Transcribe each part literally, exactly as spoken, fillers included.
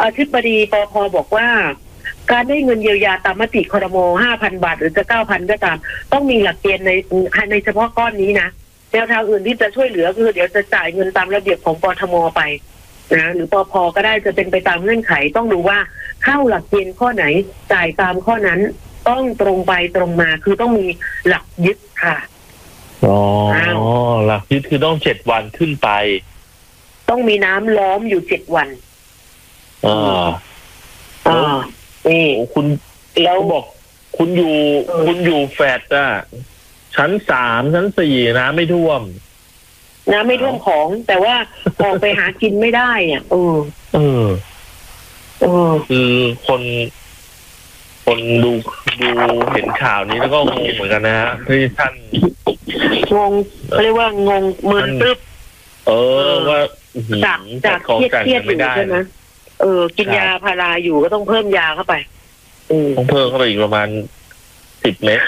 อธิบดีปภบอกว่าการได้เงินเยียวยาตามมติครม ห้าพัน บาทหรือจะ เก้าพัน ก็ตามต้องมีหลักเกณฑ์ในในเฉพาะก้อนนี้นะแนวทางอื่นที่จะช่วยเหลือคือเดี๋ยวจะจ่ายเงินตามระเบียบของปทมไปนะหรือปภก็ได้จะเป็นไปตามเงื่อนไขต้องดูว่าเข้าหลักเกณฑ์ข้อไหนจ่ายตามข้อนั้นต้องตรงไปตรงมาคือต้องมีหลักยึดค่ะอ๋อหลักยึดคือต้องเจ็ดวันขึ้นไปต้องมีน้ำล้อมอยู่เจ็ดวันอ่าอ่านี่คุณแล้วบอกคุณอยู่คุณอยู่แฟดอ่ะชั้นสามชั้นสี่น้ำไม่ท่วมน้ำไม่ท่วมของแต่ว่าออกไปหากินไม่ได้อ่ะเออเออเออคือคนคนดูดูเห็นข่าวนี้แล้วก็งงเหมือนกันนะฮะที่ท่านงงเขาเรียกว่างงมึนตึ๊บเออว่าจากจากเครียดเครียดอยู่ใช่ไหมเออกินยาพาราอยู่ก็ต้องเพิ่มยาเข้าไปต้องเพิ่มเข้าไปอีกประมาณสิบเม็ด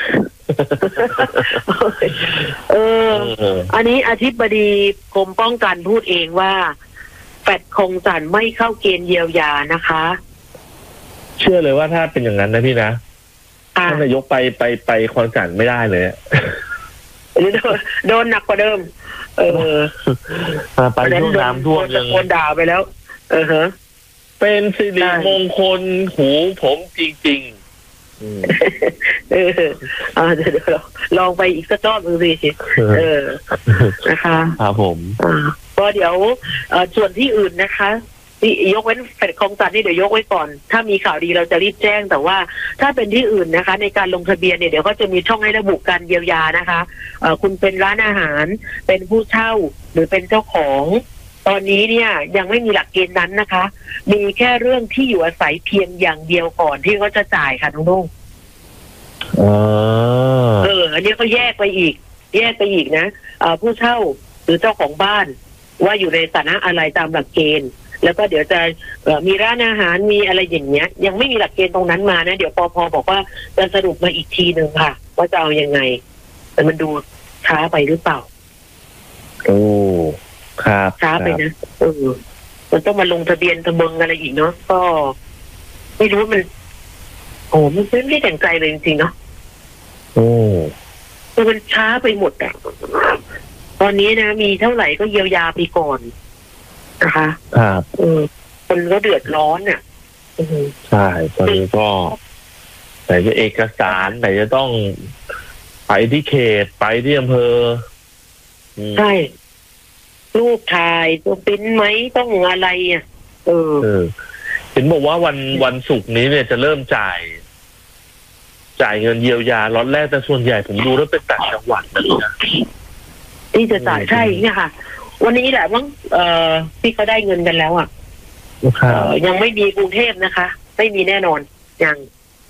เอออันนี้อธิบดีกรมป้องกันพูดเองว่าแฟดคงจันไม่เข้าเกณฑ์เยียวยานะคะเชื่อเลยว่าถ้าเป็นอย่างนั้นนะพี่นะท่านนายกไปไปไปคอนจันไม่ได้เลยโดนหนักกว่าเดิมเออไปช่วงน้ำท่วมยังโดนด่าไปแล้วเออฮะเป็นสิริมงคลหูผมจริงๆเอออ่าเดี๋ยวลองไปอีกสักรอบดูสิเออนะคะครับผมอ่าก็เดี๋ยวส่วนที่อื่นนะคะนี่ยกเว้นแฟดคลองจันทร์นี่เดี๋ยวยกไว้ก่อนถ้ามีข่าวดีเราจะรีบแจ้งแต่ว่าถ้าเป็นที่อื่นนะคะในการลงทะเบียนเนี่ยเดี๋ยวก็จะมีช่องให้ระบุการเยียวยานะคะเอ่อคุณเป็นร้านอาหารเป็นผู้เช่าหรือเป็นเจ้าของตอนนี้เนี่ยยังไม่มีหลักเกณฑ์นั้นนะคะมีแค่เรื่องที่อยู่อาศัยเพียงอย่างเดียวก่อนที่เขาจะจ่ายค่ะน้องนุ่งเออเอออันนี้ก็แยกไปอีกแยกไปอีกนะเอ่อผู้เช่าหรือเจ้าของบ้านว่าอยู่ในฐานะอะไรตามหลักเกณฑ์แล้วก็เดี๋ยวจะมีร้านอาหารมีอะไรอย่างเงี้ยยังไม่มีหลักเกณฑ์ตรงนั้นมานะเดี๋ยวปภบอกว่าจะสรุปมาอีกทีหนึ่งค่ะว่าจะเอายังไงแต่มันดูช้าไปหรือเปล่าโอ้ครับช้าไปนะเออมันต้องมาลงทะเบียนทะเบิงอะไรอีกเนาะก็ไม่รู้มันโอ้มันไม่ได้แต่งใจเลยจริงๆเนาะโอ้มันช้าไปหมดอ่ะตอนนี้นะมีเท่าไหร่ก็เยียวยาไปก่อนนะคะครับเออคนก็เดือดร้อนเนี่ยใช่ตอนนี้ก็ไหนจะเอกสารไหนจะต้องไปที่เขตไปที่อำเภอใช่รูปถ่ายตัวเป็นไหมต้องอะไรอ่ะเออเห็นบอกว่าวันวันศุกร์นี้เนี่ยจะเริ่มจ่ายจ่ายเงินเยียวยาล็อตแรกแต่ส่วนใหญ่ผมดูแล้วเป็นต่างจังหวัดนะที่จะจ่ายใช่เนี่ยค่ะวันนี้แหละมั้งเอ่อที่เขาได้เงินกันแล้วอ่ะยังไม่มีกรุงเทพนะคะไม่มีแน่นอนยัง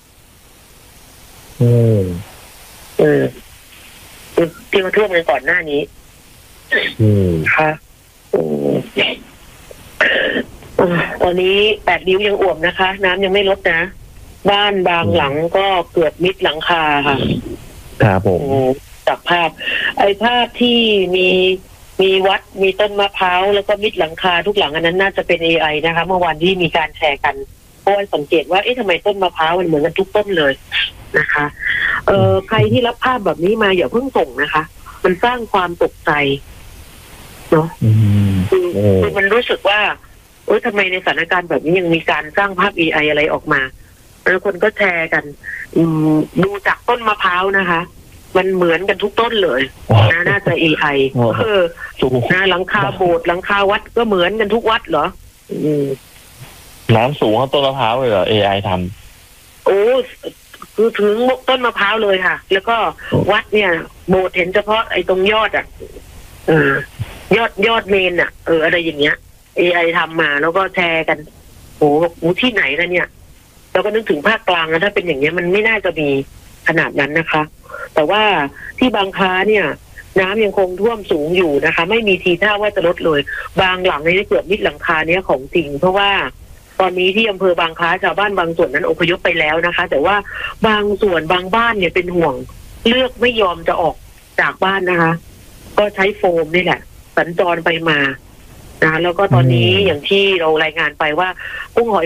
อืมเออที่มาท่วมกันก่อนหน้านี้อืมค่ะตอนนี้แปดริ้วยังอ่วมนะคะน้ำยังไม่ลดนะบ้านบางหลังก็เกือบมิดหลังคาค่ะครับผมจากภาพไอ้ภาพที่มีมีวัดมีต้นมะพร้าวแล้วก็มิดหลังคาทุกหลังอันนั้นน่าจะเป็น เอ ไอ นะคะเมื่อวานที่มีการแชร์กันเพราะว่าสังเกตว่าเอ๊ะทำไมต้นมะพร้าวมันเหมือนกันทุกต้นเลยนะคะเอ่อใครที่รับภาพแบบนี้มาอย่าเพิ่งส่งนะคะมันสร้างความตกใจเนาะคือคือมันรู้สึกว่าเออทำไมในสถานการณ์แบบนี้ยังมีการสร้างภาพ เอ ไอ อะไรออกมาแล้วคนก็แชร์กันดูจากต้นมะพร้าวนะคะมันเหมือนกันทุกต้นเลยนะน่าจะ เอ ไอ เออนะหลังคาโบสถ์หลังคาวัดก็เหมือนกันทุกวัดเหรอน้ำสูงเท่าต้นมะพร้าวเลยเหรอ เอ ไอ ทำโอ้คือถึงต้นมะพร้าวเลยค่ะแล้วก็วัดเนี่ยโบสถ์เห็นเฉพาะไอ้ตรงยอดอ่ะเออยอดยอดเมนอ่ะเอออะไรอย่างเงี้ย เอ ไอ ทำมาแล้วก็แชร์กันโอ้โหที่ไหนนะเนี่ยเราก็นึกถึงภาคกลางนะถ้าเป็นอย่างเงี้ยมันไม่น่าจะมีขนาดนั้นนะคะแต่ว่าที่บางคล้าเนี่ยน้ำยังคงท่วมสูงอยู่นะคะไม่มีทีท่าว่าจะลดเลยบางหลังในเกือบมิดหลังคาเนี้ยของจริงเพราะว่าตอนนี้ที่อำเภอบางคล้าชาวบ้านบางส่วนนั้นอพยพไปแล้วนะคะแต่ว่าบางส่วนบางบ้านเนี่ยเป็นห่วงเลือกไม่ยอมจะออกจากบ้านนะคะก็ใช้โฟมนี่แหละสัญจรไปมานะแล้วก็ตอนนี้อย่างที่เรารายงานไปว่ากุ้งหอย